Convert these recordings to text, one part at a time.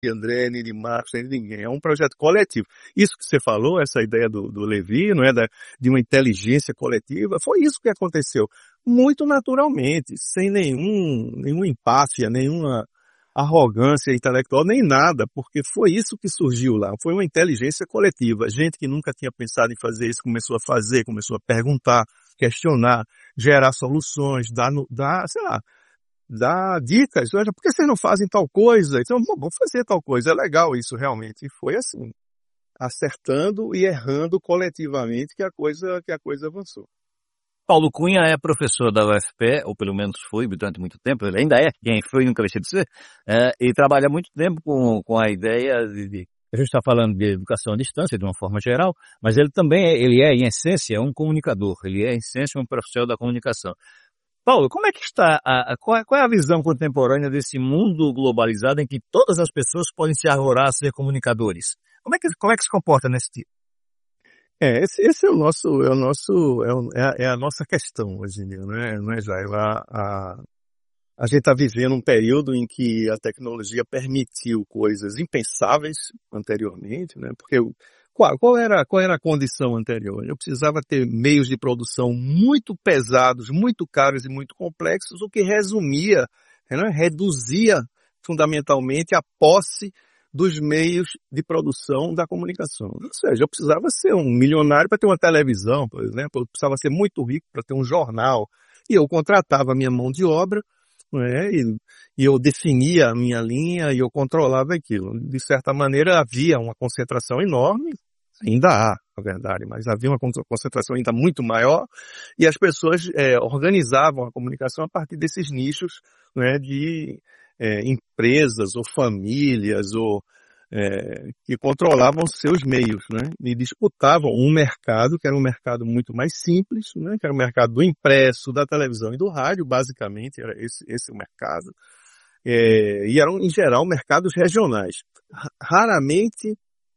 André, nem de Marcos, nem de ninguém. É um projeto coletivo. Isso que você falou, essa ideia do Levi, não é, de uma inteligência coletiva, foi isso que aconteceu. Muito naturalmente, sem nenhuma empáfia, nenhuma arrogância intelectual, nem nada, porque foi isso que surgiu lá. Foi uma inteligência coletiva. Gente que nunca tinha pensado em fazer isso começou a fazer, começou a perguntar, questionar, gerar soluções, sei lá, dá dicas, olha, por que vocês não fazem tal coisa? Então, vamos fazer tal coisa, é legal isso realmente. E foi assim, acertando e errando coletivamente que a coisa avançou. Paulo Cunha é professor da UFPE, ou pelo menos foi durante muito tempo, ele ainda é, quem foi nunca deixa de ser, e trabalha muito tempo com a ideia de a gente está falando de educação à distância de uma forma geral, mas ele também ele é, em essência, um comunicador, ele é, em essência, um profissional da comunicação. Paulo, como é que está, qual é a visão contemporânea desse mundo globalizado em que todas as pessoas podem se arvorar a ser comunicadores? Como é que se comporta nesse tipo? Esse é a nossa questão hoje em dia, não é, Jair? A gente está vivendo um período em que a tecnologia permitiu coisas impensáveis anteriormente, né? Porque qual era a condição anterior? Eu precisava ter meios de produção muito pesados, muito caros e muito complexos, o que resumia, né? Reduzia fundamentalmente a posse dos meios de produção da comunicação. Ou seja, eu precisava ser um milionário para ter uma televisão, por exemplo, eu precisava ser muito rico para ter um jornal, e eu contratava a minha mão de obra, né, e eu definia a minha linha e eu controlava aquilo. De certa maneira havia uma concentração enorme, ainda há, na verdade, mas havia uma concentração ainda muito maior, e as pessoas organizavam a comunicação a partir desses nichos, né, de empresas ou famílias ou que controlavam seus meios, né, e disputavam um mercado que era um mercado muito mais simples, né, que era o mercado do impresso, da televisão e do rádio, basicamente era esse o mercado, e eram em geral mercados regionais. Raramente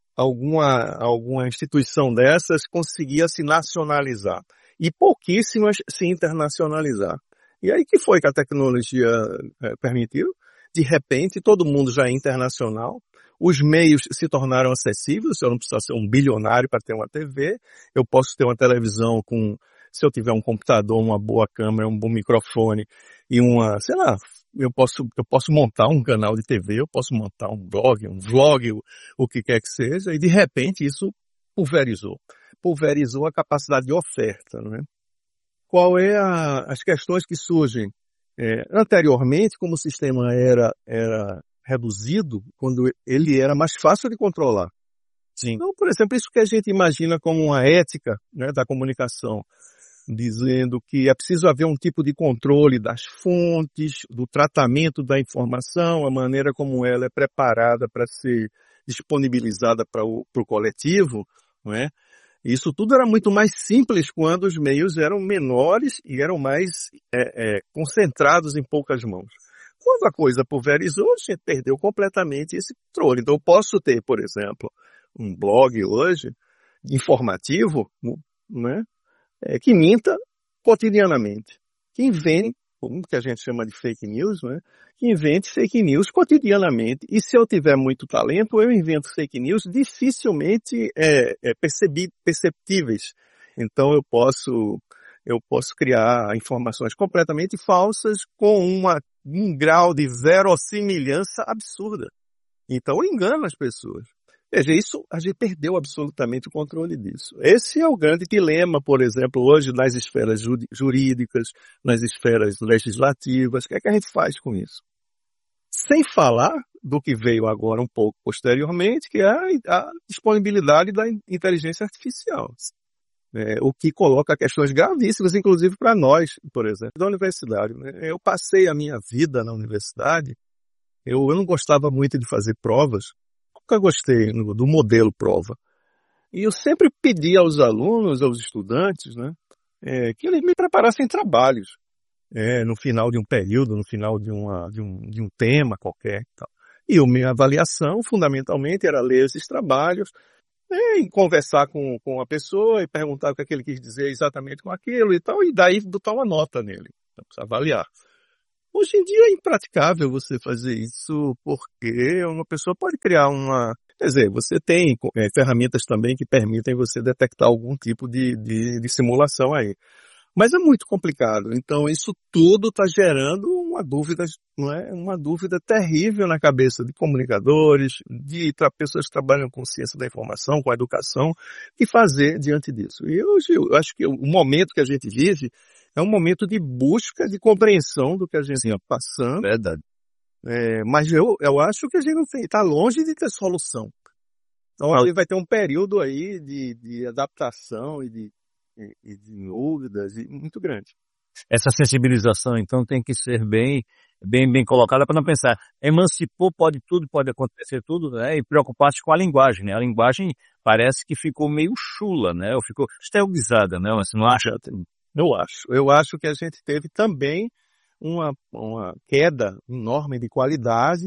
alguma instituição dessas conseguia se nacionalizar e pouquíssimas se internacionalizar. E aí que foi que a tecnologia permitiu? De repente, todo mundo já é internacional, os meios se tornaram acessíveis, eu não preciso ser um bilionário para ter uma TV, eu posso ter uma televisão se eu tiver um computador, uma boa câmera, um bom microfone e eu posso montar um canal de TV, eu posso montar um blog, um vlog, o que quer que seja, e de repente isso pulverizou a capacidade de oferta, não é? Qual é as questões que surgem? Anteriormente, como o sistema era reduzido, quando ele era mais fácil de controlar. Sim. Então, por exemplo, isso que a gente imagina como uma ética, né, da comunicação, dizendo que é preciso haver um tipo de controle das fontes, do tratamento da informação, a maneira como ela é preparada para ser disponibilizada para o coletivo, não é? Isso tudo era muito mais simples quando os meios eram menores e eram mais concentrados em poucas mãos. Quando a coisa pulverizou, a gente perdeu completamente esse controle. Então eu posso ter, por exemplo, um blog hoje, informativo, né, que minta cotidianamente, que invente, como que a gente chama de fake news, né, que invente fake news cotidianamente. E se eu tiver muito talento, eu invento fake news dificilmente perceptíveis. Então eu posso criar informações completamente falsas com um grau de verossimilhança absurda. Então eu engano as pessoas. Veja, isso, a gente perdeu absolutamente o controle disso. Esse é o grande dilema, por exemplo, hoje nas esferas jurídicas, nas esferas legislativas. O que é que a gente faz com isso? Sem falar do que veio agora um pouco posteriormente, que é a disponibilidade da inteligência artificial. O que coloca questões gravíssimas, inclusive para nós, por exemplo, da universidade. Né? Eu passei a minha vida na universidade, eu não gostava muito de fazer provas, nunca gostei do modelo prova. E eu sempre pedi aos alunos, aos estudantes, né, que eles me preparassem trabalhos, no final de um período, no final de um tema qualquer. Tal. E a minha avaliação, fundamentalmente, era ler esses trabalhos, e conversar com a pessoa e perguntar o que é que ele quis dizer exatamente com aquilo e tal, e daí botar uma nota nele, para avaliar. Hoje em dia é impraticável você fazer isso, porque uma pessoa pode criar quer dizer, você tem ferramentas também que permitem você detectar algum tipo de simulação aí. Mas é muito complicado. Então, isso tudo está gerando uma dúvida, não é? Uma dúvida terrível na cabeça de comunicadores, de pessoas que trabalham com ciência da informação, com a educação, e fazer diante disso. E hoje eu acho que o momento que a gente vive é um momento de busca, de compreensão do que a gente está passando. Verdade. Mas eu acho que a gente não está longe de ter solução. Então, ele vai ter um período aí de adaptação e de dúvidas muito grande. Essa sensibilização, então, tem que ser bem colocada para não pensar, emancipou, pode tudo, pode acontecer tudo, né? E preocupar-se com a linguagem, né? A linguagem parece que ficou meio chula, né? Ou ficou esterilizada, né? Você não acha? Eu acho que a gente teve também uma queda enorme de qualidade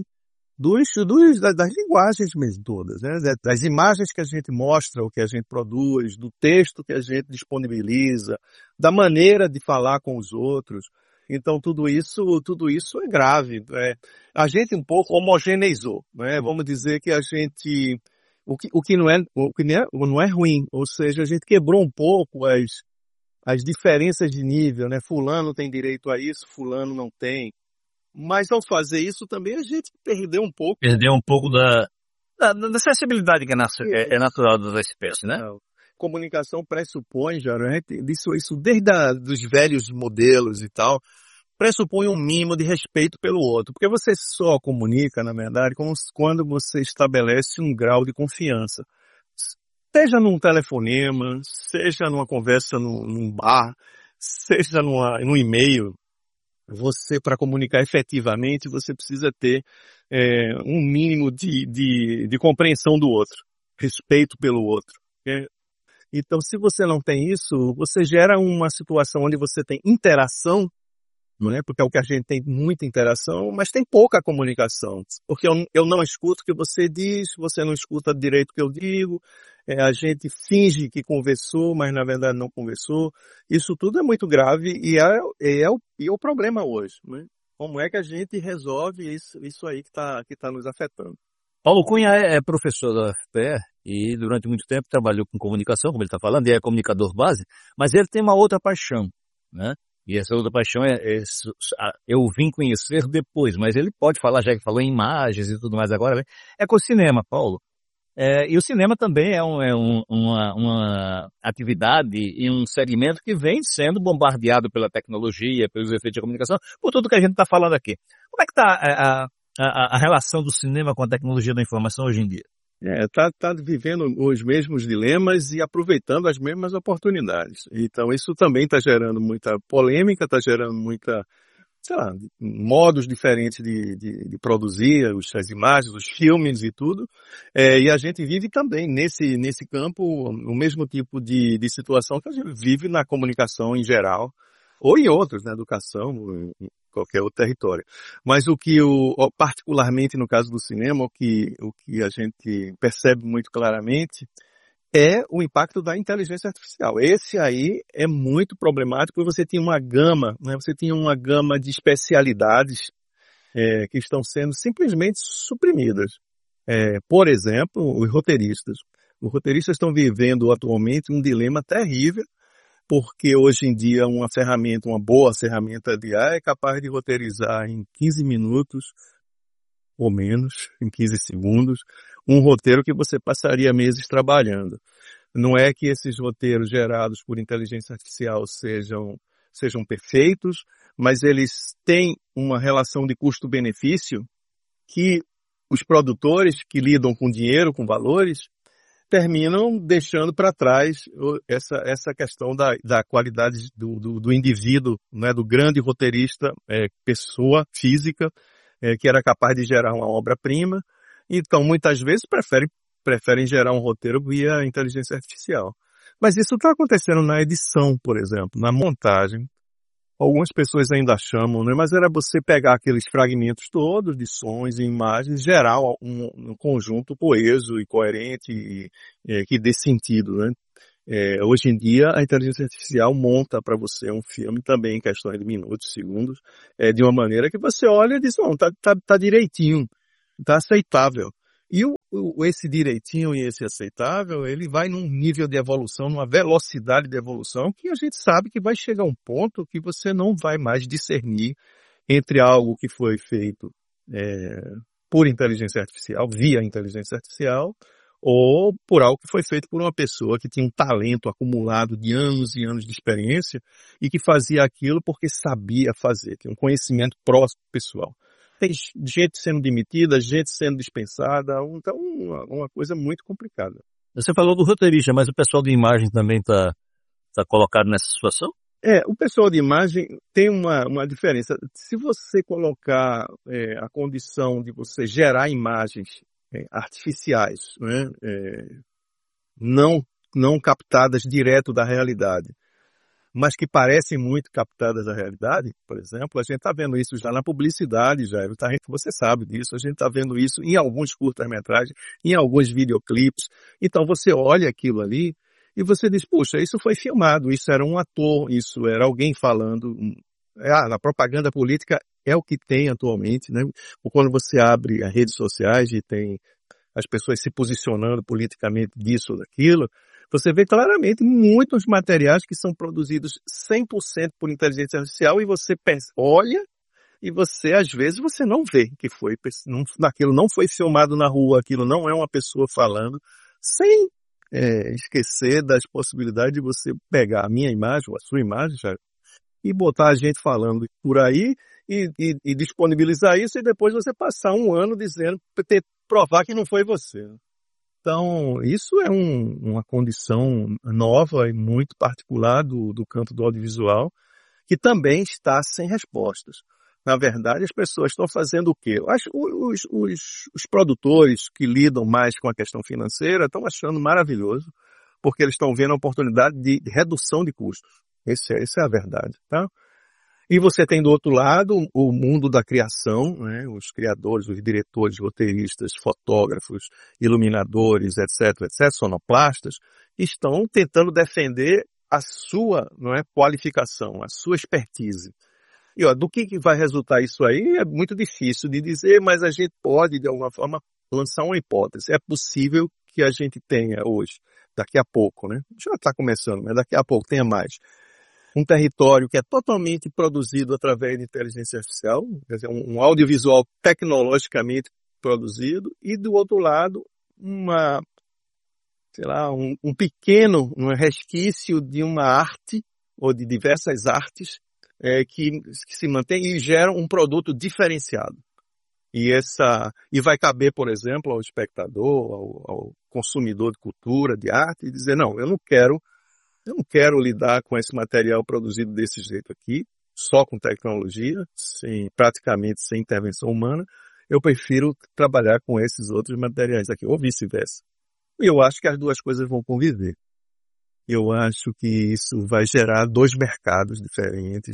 das linguagens mesmo todas, né? Das imagens que a gente mostra, o que a gente produz, do texto que a gente disponibiliza, da maneira de falar com os outros. Então tudo isso é grave. A gente um pouco homogeneizou, né? Vamos dizer que a gente o que não é ruim, ou seja, a gente quebrou um pouco as diferenças de nível, né? Fulano tem direito a isso, fulano não tem. Mas ao fazer isso também a gente perdeu um pouco. Perdeu um pouco da sensibilidade que é natural das espécies, né? Não. Comunicação pressupõe, já, né? Isso desde dos velhos modelos e tal, pressupõe um mínimo de respeito pelo outro. Porque você só comunica, na verdade, quando você estabelece um grau de confiança. Seja num telefonema, seja numa conversa num bar, seja num e-mail. Você, para comunicar efetivamente, você precisa ter um mínimo de compreensão do outro, respeito pelo outro. Então, se você não tem isso, você gera uma situação onde você tem interação, não é? Porque é o que a gente tem muita interação, mas tem pouca comunicação. Porque eu não escuto o que você diz, você não escuta direito o que eu digo, a gente finge que conversou, mas na verdade não conversou. Isso tudo é muito grave e é o problema hoje, né? Como é que a gente resolve isso aí que tá nos afetando? Paulo Cunha é professor da UFPE e durante muito tempo trabalhou com comunicação, como ele está falando, e é comunicador base, mas ele tem uma outra paixão, né? E essa outra paixão eu vim conhecer depois, mas ele pode falar, já que falou em imagens e tudo mais agora, né? É com o cinema, Paulo. E o cinema também é uma atividade e um segmento que vem sendo bombardeado pela tecnologia, pelos efeitos de comunicação, por tudo que a gente está falando aqui. Como é que está a relação do cinema com a tecnologia da informação hoje em dia? Tá vivendo os mesmos dilemas e aproveitando as mesmas oportunidades. Então isso também está gerando muita polêmica, está gerando muita, sei lá, modos diferentes de produzir as imagens, os filmes e tudo. E a gente vive também nesse campo o mesmo tipo de situação que a gente vive na comunicação em geral, ou em outros, na educação, em qualquer outro território. Mas particularmente no caso do cinema, o que a gente percebe muito claramente é o impacto da inteligência artificial. Esse aí é muito problemático, porque você tinha uma gama, né? Você tinha uma gama de especialidades que estão sendo simplesmente suprimidas. Por exemplo, os roteiristas. Os roteiristas estão vivendo atualmente um dilema terrível, porque hoje em dia uma boa ferramenta de IA é capaz de roteirizar em 15 minutos, ou menos, em 15 segundos, um roteiro que você passaria meses trabalhando. Não é que esses roteiros gerados por inteligência artificial sejam perfeitos, mas eles têm uma relação de custo-benefício que os produtores que lidam com dinheiro, com valores, terminam deixando para trás essa questão da qualidade do indivíduo, né, do grande roteirista, pessoa física, que era capaz de gerar uma obra-prima. Então, muitas vezes, preferem gerar um roteiro via inteligência artificial. Mas isso está acontecendo na edição, por exemplo, na montagem. Algumas pessoas ainda chamam, né? Mas era você pegar aqueles fragmentos todos de sons e imagens, gerar um conjunto coeso e coerente e que dê sentido, né? Hoje em dia, a inteligência artificial monta para você um filme também em questões de minutos, segundos, de uma maneira que você olha e diz, não, tá direitinho, tá aceitável. E esse direitinho e esse aceitável, ele vai num nível de evolução, numa velocidade de evolução, que a gente sabe que vai chegar a um ponto que você não vai mais discernir entre algo que foi feito por inteligência artificial, via inteligência artificial, ou por algo que foi feito por uma pessoa que tinha um talento acumulado de anos e anos de experiência e que fazia aquilo porque sabia fazer, tinha um conhecimento próximo pessoal. Tem gente sendo demitida, gente sendo dispensada, então uma coisa muito complicada. Você falou do roteirista, mas o pessoal de imagem também está colocado nessa situação? O pessoal de imagem tem uma diferença. Se você colocar a condição de você gerar imagens artificiais, né, não captadas direto da realidade, mas que parecem muito captadas da realidade, por exemplo, a gente está vendo isso já na publicidade, você sabe disso, a gente está vendo isso em alguns curtas-metragens, em alguns videoclipes. Então você olha aquilo ali e você diz, puxa, isso foi filmado, isso era um ator, isso era alguém falando. Na propaganda política é o que tem atualmente, né? Quando você abre as redes sociais e tem as pessoas se posicionando politicamente disso ou daquilo, você vê claramente muitos materiais que são produzidos 100% por inteligência artificial e você olha e você, às vezes, você não vê que aquilo não foi filmado na rua, aquilo não é uma pessoa falando, sem esquecer das possibilidades de você pegar a minha imagem ou a sua imagem e botar a gente falando por aí e disponibilizar isso e depois você passar um ano dizendo, provar que não foi você. Então, isso é uma condição nova e muito particular do campo do audiovisual, que também está sem respostas. Na verdade, as pessoas estão fazendo o quê? Os produtores que lidam mais com a questão financeira estão achando maravilhoso, porque eles estão vendo a oportunidade de redução de custos. Essa é a verdade, tá? E você tem do outro lado o mundo da criação, né? Os criadores, os diretores, roteiristas, fotógrafos, iluminadores, etc., sonoplastas, estão tentando defender a sua qualificação, a sua expertise. E do que vai resultar isso aí é muito difícil de dizer, mas a gente pode, de alguma forma, lançar uma hipótese. É possível que a gente tenha hoje, daqui a pouco, né? Já está começando, mas daqui a pouco tenha mais. Um território que é totalmente produzido através de inteligência artificial, quer dizer, um audiovisual tecnologicamente produzido, e do outro lado, um pequeno resquício de uma arte, ou de diversas artes, que se mantém e geram um produto diferenciado. E vai caber, por exemplo, ao espectador, ao consumidor de cultura, de arte, e dizer, não, eu não quero lidar com esse material produzido desse jeito aqui, só com tecnologia, praticamente sem intervenção humana. Eu prefiro trabalhar com esses outros materiais aqui, ou vice-versa. E eu acho que as duas coisas vão conviver. Eu acho que isso vai gerar dois mercados diferentes,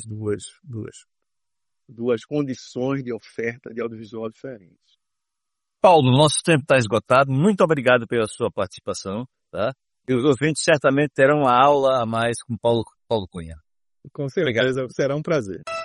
duas condições de oferta de audiovisual diferentes. Paulo, nosso tempo está esgotado. Muito obrigado pela sua participação, tá? E os ouvintes certamente terão uma aula a mais com Paulo Cunha. Com certeza, será um prazer.